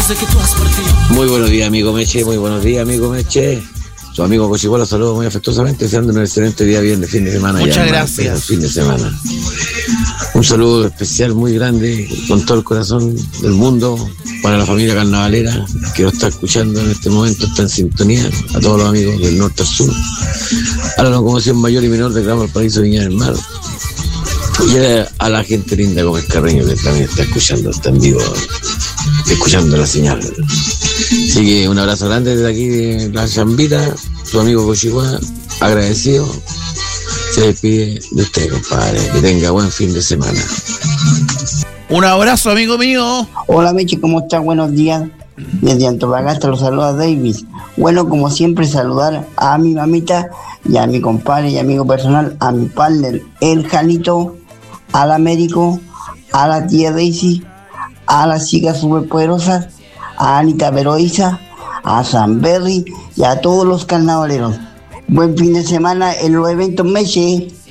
desde que tú has partido. Muy buenos días, amigo Meche, muy buenos días, amigo Meche. Su amigo Cochiguá lo saludo muy afectuosamente, deseando un excelente día bien de fin de semana. Muchas gracias. Fin de semana. Un saludo especial muy grande, con todo el corazón del mundo, para la familia carnavalera que lo está escuchando en este momento, está en sintonía, a todos los amigos del norte al sur, a la locomoción mayor y menor de Gran Valparaíso, Viña del Mar, y a la gente linda como el Carreño que también está escuchando, está en vivo, escuchando la señal. Así que un abrazo grande desde aquí de la Chambita, su amigo Cochiguá, agradecido, se despide de usted, compadre, que tenga buen fin de semana. Un abrazo, amigo mío. Hola, Meche, ¿cómo estás? Buenos días. Desde Antofagasta los saluda Davis. Bueno, como siempre, saludar a mi mamita y a mi compadre y amigo personal, a mi partner, el Janito, al Américo, a la tía Daisy, a las chicas superpoderosas, a Anita Veroiza, a San Berry y a todos los carnavaleros. Buen fin de semana en los eventos, Meche.